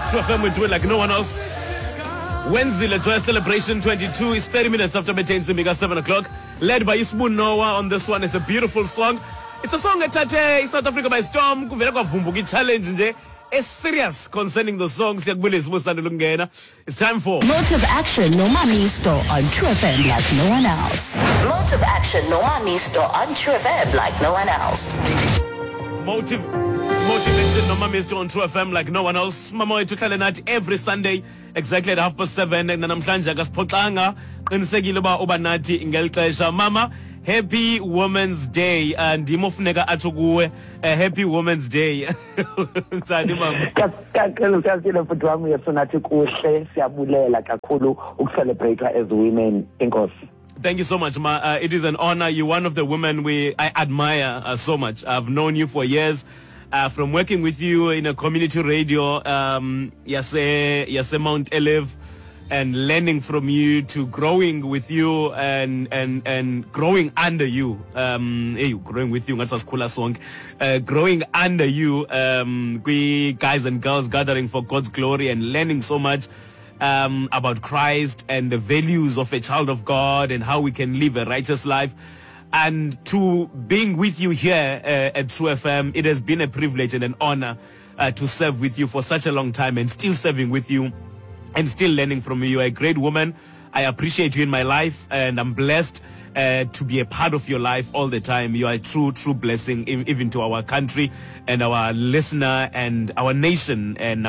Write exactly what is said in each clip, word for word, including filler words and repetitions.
two F M, we do it like no one else. Wednesday, the Joy Celebration twenty-two is thirty minutes after Betain Simbiga, seven o'clock. Led by Isbu Noah on this one. It's a beautiful song. It's a song that touches South Africa by storm. Kuvela kwa Vumbuki challenge nje. It's serious concerning the songs. It's time for Motive Action No Mamisto on True F M like no one else. Motive Action No Mamisto on True F M like no one else. Motive Motivation No Mamisto on True F M like no one else. Mama to tell night every Sunday exactly at half past seven. And namhlanje akasphoxanga qinisekile ba obanati ngelixesha. Mama, happy Women's Day and ndimofuneka atsho kuwe happy Women's Day. Njani mama? Kakhulu siyasile futhi wami yesonathi kuhle siyabulela kakhulu ukucelebrate as women. Inkosi. Thank you so much, Ma. Uh, it is an honor. You're one of the women we I admire uh, so much. I've known you for years, uh, from working with you in a community radio, um, Yase, Yase Mount Elev, and learning from you to growing with you and and and growing under you. Um, hey, growing with you, that's a cool song. Uh, growing under you, um, we guys and girls gathering for God's glory and learning so much. Um, about Christ and the values of a child of God and how we can live a righteous life. And to being with you here uh, at True F M, it has been a privilege and an honor uh, to serve with you for such a long time and still serving with you and still learning from you. You're a great woman. I appreciate you in my life and I'm blessed uh, to be a part of your life all the time. You are a true, true blessing even to our country and our listener and our nation. And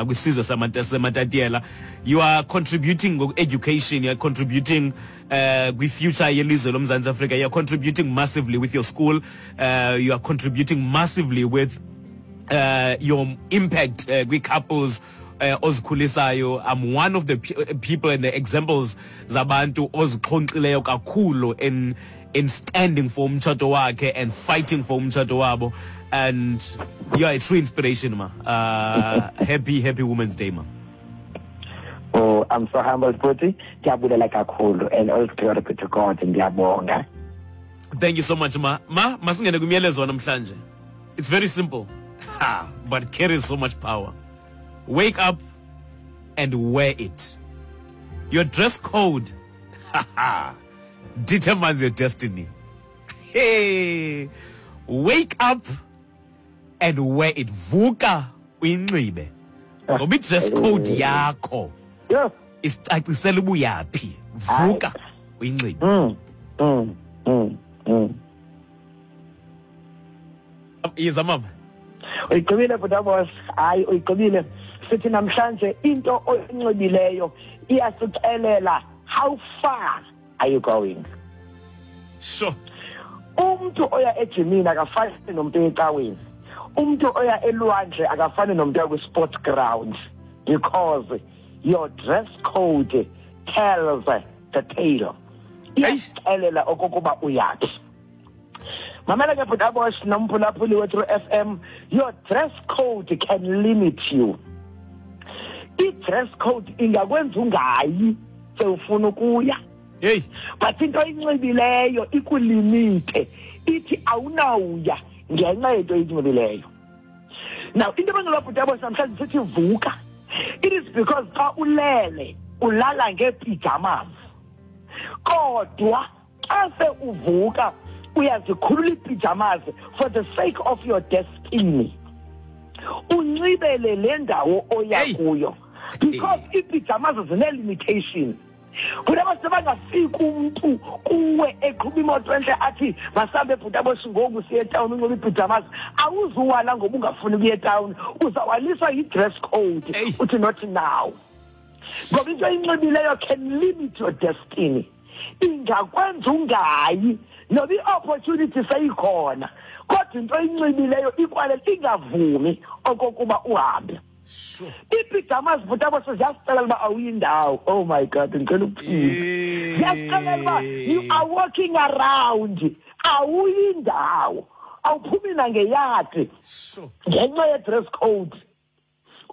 you are contributing with education. You are contributing uh, with future Mzansi Africa. You are contributing massively with your school. Uh, you are contributing massively with uh, your impact uh, with couples. Uh, I'm one of the pe- people and the examples zabantu ozikhonkqileyo kakhulu in in standing for umtshato wakhe and fighting for umtshato wabo, and you are a true inspiration, ma. Uh, happy happy Women's Day, ma. Oh, I'm so humbled, Puti. Ndiyabulela kakhulu and all glory be to God and ndiyabonga. Thank you so much, ma. Ma, masingene kumyalezo namhlanje. It's very simple, ha, but carries so much power. Wake up and wear it. Your dress code determines your destiny. Hey, wake up and wear it. Vuka uyinxibe. Ngoba dress code yakho isicacisela ubuyaphi. Vuka uyinxibe. Mm. Mm. Mm. Mm. Yes, mama. Uyigqibile butabos. Hayi uyigqibile. Sithi namhlanje into oyinxibileyo iyasixelela how far are you going. Sure. Umuntu oya ejimini akafani nomuntu ecaweni. Umuntu oya elwandle akafani nomuntu kwi sports ground, because your dress code tells the tale. Iyasixelela okokuba uyathi. Mamela ke butabos nomphulaphuli wethu F M, your dress code can limit you. I-dress code ingakwenza ungayi sewufuna ukuya. Hey, but into oyinxibileyo ikulimite, ithi awunawuya ngenxa yento oyinxibileyo. Now into abangababhutabo namhlanje sithi vuka, it is because xa ulele ulala ngeepijamas, kodwa xa se uvuka uyazikhulula iipijamas for the sake of your destiny. Unxibele le ndawo oya kuyo, because iipijamas zine-limitation. Kudaba sebangafika umuntu kuwe eqhuba imoto enhle athi masambe bhutaboshi ngoku siye etawuni unxibe iipijamas, awuzuwala ngoba ungafuni ukuya etawuni, uzawaliswa yi-dress code uthi not now. Ngoba into oyinxibileyo can limit your destiny. Ingakwenza ungayi noba i-opportunity seyikhona, kodwa into oyinxibileyo ikwale ingavumi okokuba uhambe. Sure. Ipijamas butabo seziyasixelela uba awuyindawo. Oh my God, ngicela ukuphila. Ziyasixelela uba you are walking around, awuyindawo, awuphumi nangeyadi ngenxa ye-dress code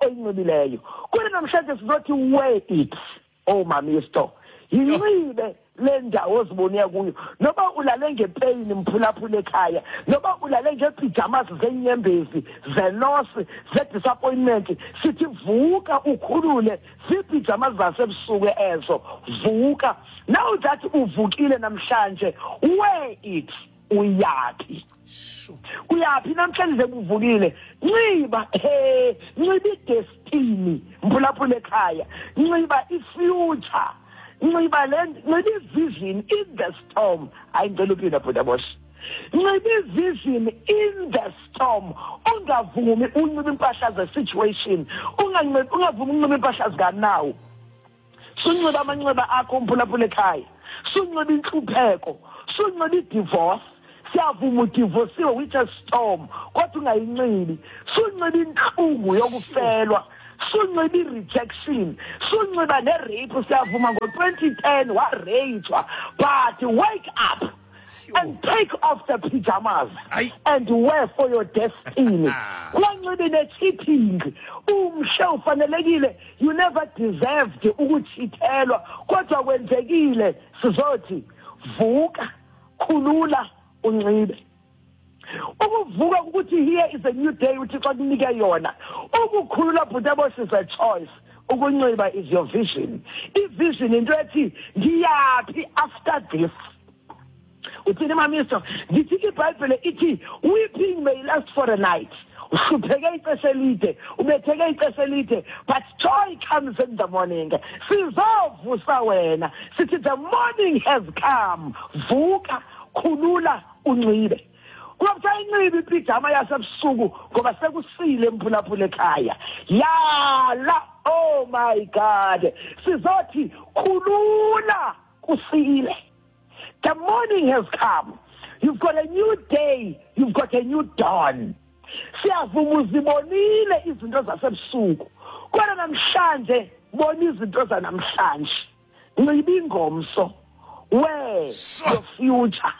oyinxibileyo. Kule namhlanje sizothi wear it. Oh mamisto, yinxibe le ndawo ozibone kuyo noba ulale ngepain mphulaphula ekhaya noba ulale ngepijamas zenyembezi zelosi ze-disappointment sithi vuka ukhulule zipijamas zasebusuku ezo vuka now that uvukile namhlanje wear it uyaphi uyaphi namhlanje uvukile nxiba he nxiba idestiny mphulaphula ekhaya nxiba ifuture nxiba le nxiba ivision in the storm ayingicela uphinde bhuda boss nxiba ivision in the storm ungavumi unxiba impahla ze-situation unganxiba ungavumi unxiba impahla zikanawo sunxiba amanxiba akho mphulaphula ekhaya sunxiba inhlupheko sunxiba i-divorce siyavuma udivorciwe which a storm kodwa ungayinxibi sunxiba inhlungu yokufelwa sunxiba i-rejection sunxiba ne-rape siyavuma ngo-twenty ten wareyithwa but wake up and take off the pajamas Aye. and wear for your destiny kwanxibi ne-cheating umhle ufanelekile you never deserved ukuchithelwa kodwa kwenzekile sizothi vuka khulula unxibe ukuvuka ukuthi here is a new day uThixo akunike yona ukukhulula bhutabos is a choice ukunxiba is your vision ivision into ethi ngiyaphi after this uthini mamiso ngithi iBhayibheli ithi weeping may last for a night uhlupheke ixesha elide ubetheke ixesha elide but joy comes in the morning sizovusa wena sithi the morning has come vuka khulula unxibe Kwabasayinxiba ipijama yasebusuku ngoba sekusile emphulaphula ekhaya yala oh my god sizothi khulula kusile the morning has come you've got a new day you've got a new dawn siyavuma uzibonile izinto zasebusuku kodwa namhlanje bona izinto zanamhlanje nxiba ingomso where your future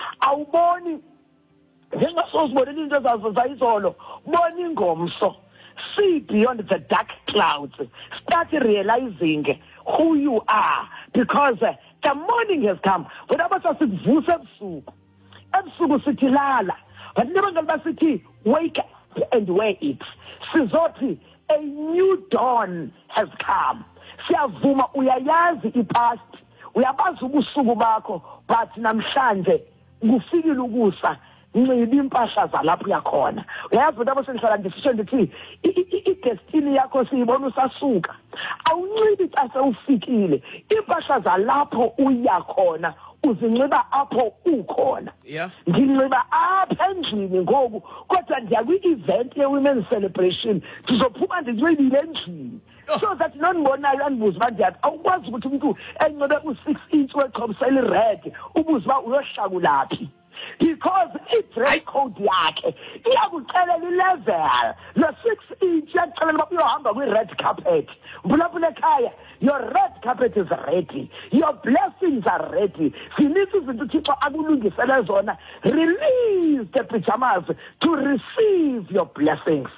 awuboni njengasozibonile into zazo zayizolo bona ingomso see beyond the dark clouds start realizing who you are because uh, the morning has come but abasa sikuvusa ebusuku ebusuku sithi lala but nabangani basithi wake up and wear it sizothi a new dawn has come siyavuma uyayazi ipast uyabazi ubusuku bakho but namhlanje kufikile ukusa nxiba impahla zalapho uyakhona uyazi ukuthi abasenhlala ngisho ndithi i-destiny yakho siyibona usasuka awunxibi xa sewufikile impahla zalapho uyakhona uzinxiba apho ukhona yeah nginxiba apha endlini ngoku kodwa ndiya kwi-event ye-women's celebration ndizophuma ndinxibile endlini so that nondibonayo andibuza uba ndiyathi awukwazi ukuthi umntu enxibe u-six inch wexhobisa eli-red ubuze uba uyohlakulaphi because i-dress code yakhe iyakucelela i-level lo-six inch iyakucelela uba uyohamba kwi-red carpet mphulaphula ekhaya your red carpet is ready your blessings are ready zininzi izinto uthixo akulungisele zona release the pajamas to receive your blessings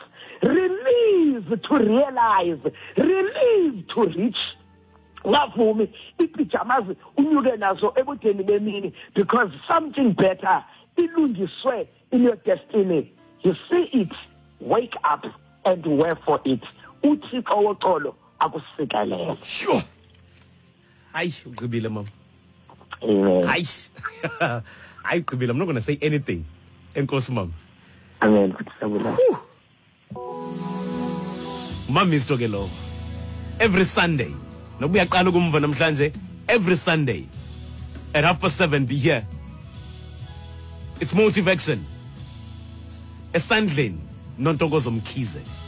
release to realize release to reach ngavumi ipijamas unyuke nazo ebudeni bemini because something better ilungiswe in your destiny you see it wake up and wear for it uthixo woxolo akusikelele sure hayi ugqibile mama amen hayi hayi ugqibile I'm not going to say anything enkosi mama amen kutsabula mama isto ke lo every Sunday nobu uyaqala ukumva namhlanje every Sunday at half past seven be here it's motivation esandleni nontokozo Mkhize.